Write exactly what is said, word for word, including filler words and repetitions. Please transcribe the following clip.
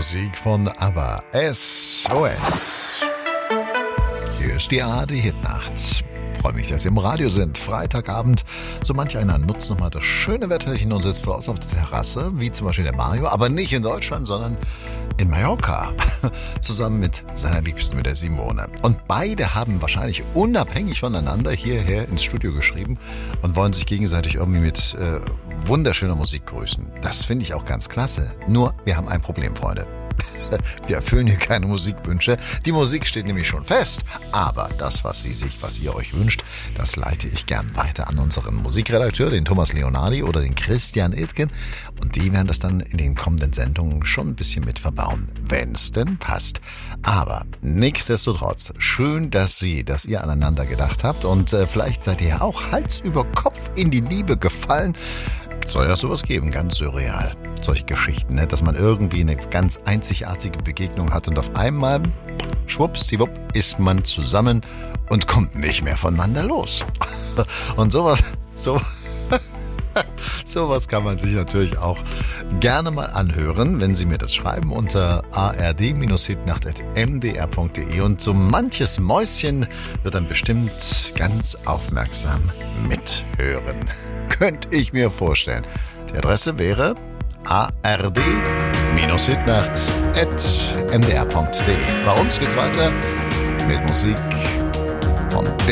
Musik von ABBA, S O S. Hier ist die A R D Hitnacht. Ich freue mich, dass Sie im Radio sind. Freitagabend. So manch einer nutzt nochmal das schöne Wetterchen und sitzt draußen auf der Terrasse, wie zum Beispiel der Mario, aber nicht in Deutschland, sondern in Mallorca. Zusammen mit seiner Liebsten, mit der Simone. Und beide haben wahrscheinlich unabhängig voneinander hierher ins Studio geschrieben und wollen sich gegenseitig irgendwie mit äh, wunderschöner Musik grüßen. Das finde ich auch ganz klasse. Nur, wir haben ein Problem, Freunde. Wir erfüllen hier keine Musikwünsche. Die Musik steht nämlich schon fest. Aber das, was Sie sich, was ihr euch wünscht, das leite ich gern weiter an unseren Musikredakteur, den Thomas Leonardi oder den Christian Iltgen. Und die werden das dann in den kommenden Sendungen schon ein bisschen mit verbauen, wenn es denn passt. Aber nichtsdestotrotz, schön, dass Sie, dass ihr aneinander gedacht habt. Und äh, vielleicht seid ihr ja auch Hals über Kopf in die Liebe gefallen. Soll ja sowas geben, ganz surreal. Solche Geschichten, ne? Dass man irgendwie eine ganz einzigartige Begegnung hat und auf einmal, schwuppsdiwupp, ist man zusammen und kommt nicht mehr voneinander los. Und sowas, so, sowas kann man sich natürlich auch gerne mal anhören, wenn Sie mir das schreiben unter a r d hitnacht at m d r punkt d e und so manches Mäuschen wird dann bestimmt ganz aufmerksam mithören. Könnte ich mir vorstellen. Die Adresse wäre a r d hitnacht at m d r punkt d e. Bei uns geht's weiter mit Musik von